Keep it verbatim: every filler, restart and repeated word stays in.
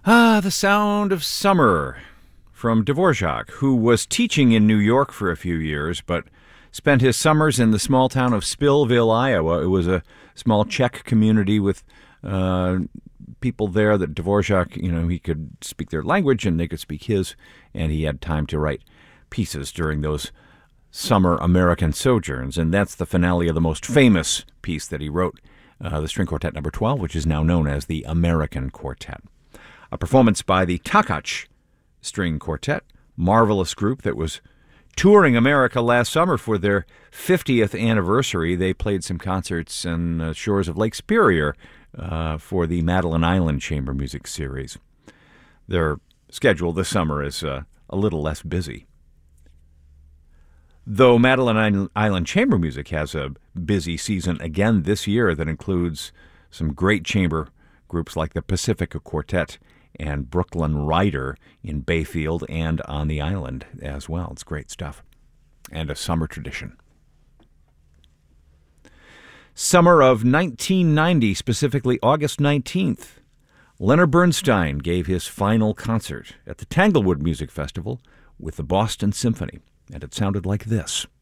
Ah, The Sound of Summer from Dvorak, who was teaching in New York for a few years, but spent his summers in the small town of Spillville, Iowa. It was a small Czech community with uh, people there that Dvorak, you know, he could speak their language and they could speak his, and he had time to write pieces during those summer American sojourns, and that's the finale of the most famous piece that he wrote, uh, the String Quartet number twelve, which is now known as the American Quartet. A performance by the Takacs String Quartet, marvelous group that was touring America last summer for their fiftieth anniversary. They played some concerts on the shores of Lake Superior uh, for the Madeline Island Chamber Music Series. Their schedule this summer is uh, a little less busy. Though Madeline Island Chamber Music has a busy season again this year that includes some great chamber groups like the Pacifica Quartet and Brooklyn Rider in Bayfield and on the island as well. It's great stuff. And a summer tradition. Summer of nineteen ninety, specifically August nineteenth, Leonard Bernstein gave his final concert at the Tanglewood Music Festival with the Boston Symphony, and it sounded like this.